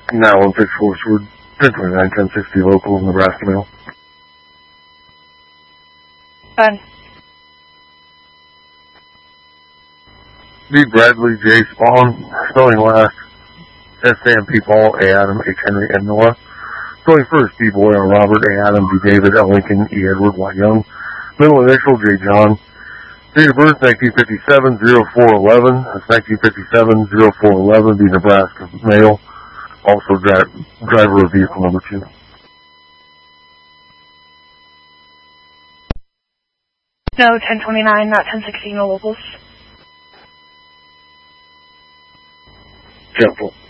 Now on 6 Forward, 1029, 1060 local, Nebraska mail. Done. D. Bradley, J. Spawn, spelling last, S. Sam, P. Paul, A. Adam, H. Henry, M. Noah. Spelling first, D. Boy, R. Robert, A. Adam, D. David, L. Lincoln, E. Edward, Y. Young. Middle initial, J. John. Date of birth, 1957-0411. That's 1957-0411, the Nebraska male. Also driver of vehicle number 2. No, 1029, not 1060, no locals. Careful.